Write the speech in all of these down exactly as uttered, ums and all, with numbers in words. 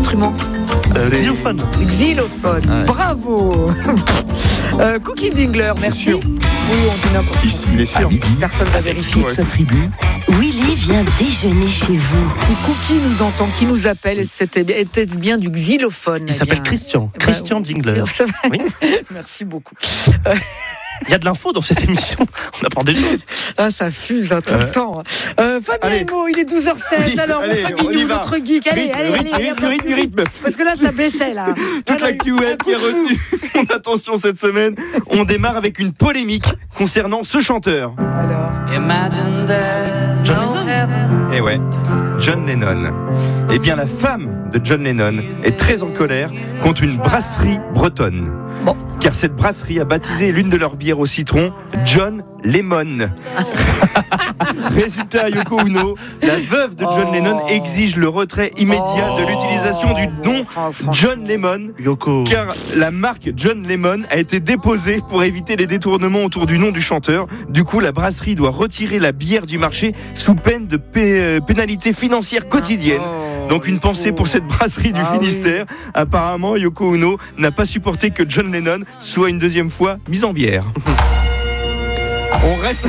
instrument? Euh, xylophone. Xylophone. Ah ouais. Bravo. euh, Cookie Dingler, merci. Oui, on dit n'importe quoi. Ici, à midi, personne va vérifier. Toute sa tribu. Willy vient déjeuner chez vous. Si Cookie nous entend, qui nous appelle, c'était était-ce bien du xylophone? Il s'appelle Christian. Bah, Christian Dingler. Oui. Merci beaucoup. Euh... Il y a de l'info dans cette émission. On apprend des choses. Ah, ça fuse hein, tout euh... le temps. Euh, Fabien Emo, il est douze heures seize. Oui, alors, allez, mon Fabien, notre geek. Allez, rythme, allez, rythme, allez. rythme, rythme, rythme. Parce que là, ça baissait, là. Toute l'actu web qui est retenue. Attention, cette semaine, on démarre avec une polémique concernant ce chanteur. Alors. John Lennon. Eh ouais, John Lennon. Eh bien, la femme de John Lennon est très en colère contre une brasserie bretonne. Bon. Car cette brasserie a baptisé l'une de leurs bières au citron John Lemon. Résultat, Yoko Ono, la veuve de John oh. Lennon exige le retrait immédiat oh. de l'utilisation du nom John Lemon, Yoko. Car la marque John Lemon a été déposée pour éviter les détournements autour du nom du chanteur. Du coup, la brasserie doit retirer la bière du marché sous peine de p- pénalité financière quotidienne. Oh. Donc une pensée pour cette brasserie du ah, Finistère. Oui. Apparemment, Yoko Ono n'a pas supporté que John Lennon soit une deuxième fois mise en bière. On reste...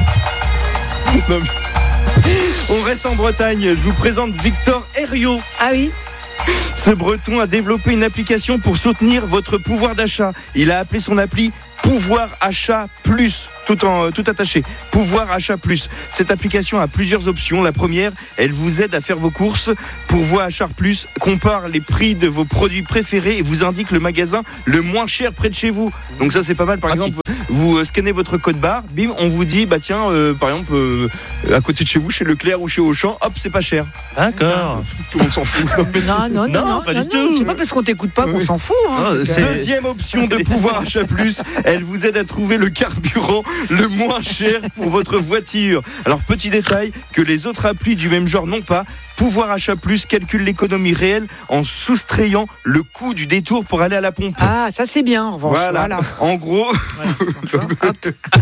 On reste en Bretagne. Je vous présente Victor Herriot. Ah oui. Ce Breton a développé une application pour soutenir votre pouvoir d'achat. Il a appelé son appli Pouvoir Achat Plus, tout en tout attaché. Pouvoir Achat Plus. Cette application a plusieurs options. La première, elle vous aide à faire vos courses. Pouvoir Achat Plus compare les prix de vos produits préférés et vous indique le magasin le moins cher près de chez vous. Donc ça, c'est pas mal. Par exemple, vous euh, scannez votre code barre, bim, on vous dit, bah tiens, euh, par exemple, euh, à côté de chez vous, chez Leclerc ou chez Auchan, hop, c'est pas cher. D'accord. Tout le monde s'en fout. Non, non, non, non, non, pas non, du non, tout. C'est pas parce qu'on t'écoute pas qu'on oui. s'en fout. Hein, non, c'est... Deuxième option de Pouvoir Achat Plus, elle vous aide à trouver le carburant le moins cher pour votre voiture. Alors, petit détail que les autres applis du même genre n'ont pas. Pouvoir Achat Plus calcule l'économie réelle en soustrayant le coût du détour pour aller à la pompe. Ah, ça c'est bien, en revanche. Voilà. voilà. En gros... Voilà,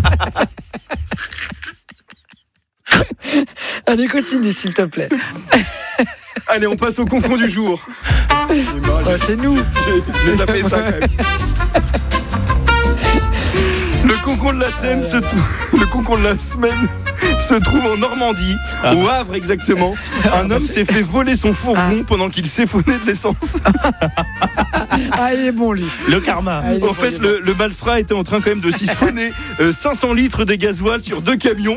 allez, continue, s'il te plaît. Allez, on passe au concon du jour. Oh, c'est nous. J'ai zappé ça, quand même. Le concon de la semaine, se t- le concon de la semaine se trouve en Normandie, ah. au Havre exactement. Un homme s'est fait voler son fourgon ah. pendant qu'il siphonnait de l'essence. Ah, il est bon, lui. Le karma. Ah, en bon, fait, le, bon. le malfrat était en train quand même de siphonner euh, cinq cents litres de gasoil sur deux camions.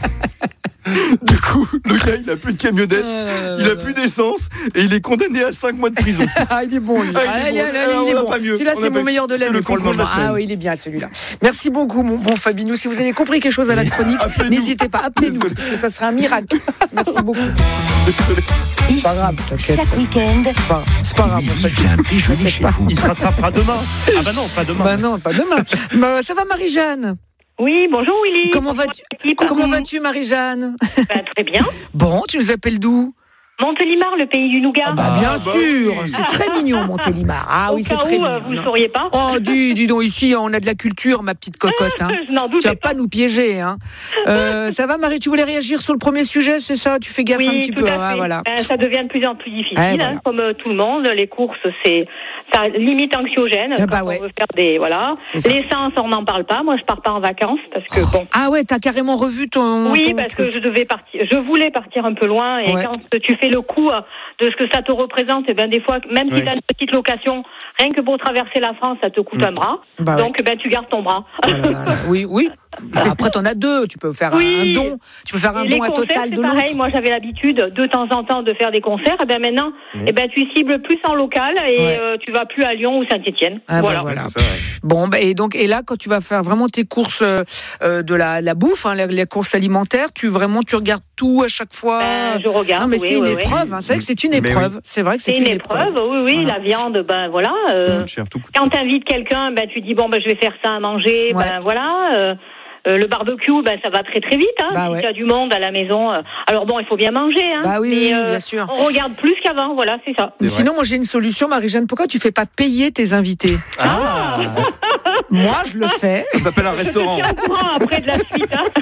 Du coup, le gars, il a plus de camionnette, ah, il a plus d'essence et il est condamné à cinq mois de prison. Ah, il est bon, lui. Ah, il est bon. Ah, il est bon. Celui-là, c'est mon meilleur de l'année pour le moment. Ah oui, il est bien, celui-là. Merci beaucoup, mon bon Fabinou. Si vous avez compris quelque chose à la chronique, appelez-nous. N'hésitez pas, appelez-nous, Désolé. Parce que ça sera un miracle. Merci beaucoup. Ici, pas grave, chaque week-end. C'est pas, c'est pas grave, mon Fabinou. Il se rattrapera demain. Ah bah non, pas demain. Bah non, pas demain. Bah, ça va, Marie-Jeanne? Oui, bonjour Willy. Comment vas-tu, comment vas-tu Marie-Jeanne? Bah, très bien. Bon, tu nous appelles d'où? Montélimar, le pays du nougat. Ah bah bien ah, sûr, bah oui. C'est très mignon Montélimar. Ah Au oui, c'est cas très où, mignon. Vous ne le sauriez pas. Oh, dis, dis donc, ici, on a de la culture, ma petite cocotte. Hein. Je n'en doute tu vas pas. pas nous piéger. Hein. Euh, ça va, Marie, tu voulais réagir sur le premier sujet, c'est ça? Tu fais gaffe oui, un petit tout peu. À fait. Ah, voilà. Ben, ça devient de plus en plus difficile, eh, hein, voilà. comme euh, tout le monde. Les courses, c'est ça limite anxiogène. Ah, bah, ouais. On veut faire des voilà. L'essence, on n'en parle pas. Moi, je pars pas en vacances parce que bon. Ah ouais, t'as carrément revu ton. Oui, ton parce truc. que je devais partir. Je voulais partir un peu loin et ouais. quand tu fais le coup de ce que ça te représente, et ben des fois, même si ouais. tu as une petite location, rien que pour traverser la France, ça te coûte mmh. un bras. Bah donc, ouais. ben tu gardes ton bras. Oh là là là. Oui, oui. Bah, après, t'en as deux. Tu peux faire oui. un, un don. Tu peux faire un les don à concerts, total c'est de pareil. l'autre. Moi, j'avais l'habitude de temps en temps de faire des concerts. Et ben maintenant, mmh. et ben tu cibles plus en local et ouais. euh, tu vas plus à Lyon ou Saint-Étienne. Ah, voilà. Bah, voilà. Ouais, c'est ça, ouais. Bon, bah, et donc, et là, quand tu vas faire vraiment tes courses euh, de la, la bouffe, hein, les, les courses alimentaires, tu vraiment, tu regardes tout à chaque fois. Ben, je regarde. Non, mais oui, c'est oui, une oui. épreuve. Hein. C'est vrai que c'est une épreuve. Oui. C'est vrai que c'est, c'est une, une épreuve. épreuve. Oui, oui. Voilà. La viande, ben voilà. Euh, mmh. Quand t'invites quelqu'un, ben tu dis bon, ben je vais faire ça à manger. Ouais. Ben voilà. Euh, Euh, le barbecue, ben ça va très très vite. Hein, bah si ouais. tu as du monde à la maison. Euh, alors bon, il faut bien manger. Hein, bah oui, mais, oui euh, bien sûr. On regarde plus qu'avant. Voilà, c'est ça. C'est Sinon, moi j'ai une solution, Marie-Jeanne. Pourquoi tu fais pas payer tes invités? Ah. Moi, je le fais. Ça s'appelle un restaurant. Je suis au courant après de la suite. Hein.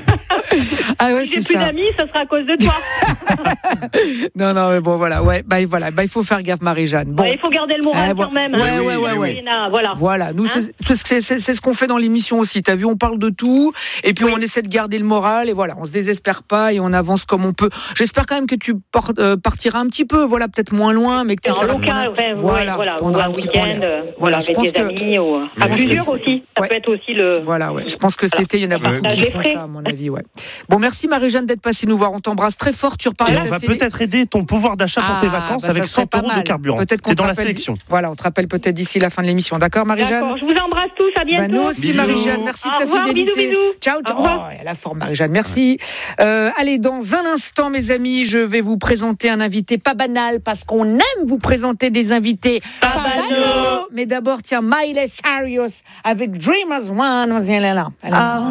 Ah ouais, si j'ai c'est plus ça. d'amis, ça sera à cause de toi. non, non, mais bon, voilà, ouais, bah voilà, bah il faut faire gaffe, Marie-Jeanne. Bon, ouais, il faut garder le moral eh, quand même. Ouais, hein. ouais, ouais, ouais. Oui, voilà. Voilà, nous, Hein c'est, c'est, c'est, c'est ce qu'on fait dans l'émission aussi. T'as vu, on parle de tout, et puis oui. on essaie de garder le moral, et voilà, on se désespère pas, et on avance comme on peut. J'espère quand même que tu port, euh, partiras un petit peu, voilà, peut-être moins loin, mais que tu en local, ouais, voilà, voilà, ou un un week-end, euh, voilà, avec je pense des que, amis, ou à plusieurs que, aussi. Ça ouais. peut être aussi le. Voilà, ouais. Je pense que cet voilà. été, il y en a beaucoup Ouais. qui font ça, à mon avis, ouais. Bon, merci Marie-Jeanne d'être passée nous voir. On t'embrasse très fort. Tu reparles. Et on va peut-être aider ton pouvoir d'achat pour ah, tes vacances bah avec cent euros de carburant. Peut-être qu'on c'est dans la rappelle... sélection. Voilà, on te rappelle peut-être d'ici la fin de l'émission. D'accord, Marie-Jeanne? D'accord, je vous embrasse tous, à bientôt. Bah, nous aussi, bisous. Marie-Jeanne, merci Au de ta revoir, fidélité. bisous, bisous. Ciao, ciao. Au revoir. Oh, elle a forme, Marie-Jeanne, merci. Euh, allez, dans un instant, mes amis, je vais vous présenter un invité pas banal parce qu'on aime vous présenter des invités pas, pas banaux. Mais d'abord, tiens, Miley Cyrus avec Dreamers One. Elle est là. Elle est là.